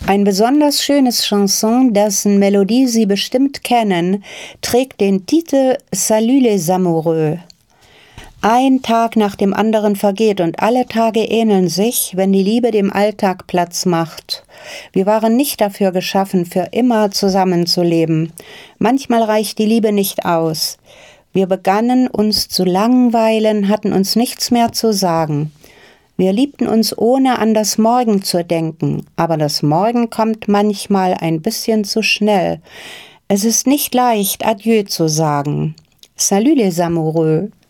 Ein besonders schönes Chanson, dessen Melodie Sie bestimmt kennen, trägt den Titel Salut les amoureux. Ein Tag nach dem anderen vergeht und alle Tage ähneln sich, wenn die Liebe dem Alltag Platz macht. Wir waren nicht dafür geschaffen, für immer zusammenzuleben. Manchmal reicht die Liebe nicht aus. Wir begannen uns zu langweilen, hatten uns nichts mehr zu sagen. Wir liebten uns, ohne an das Morgen zu denken, aber das Morgen kommt manchmal ein bisschen zu schnell. Es ist nicht leicht, Adieu zu sagen. Salut les amoureux.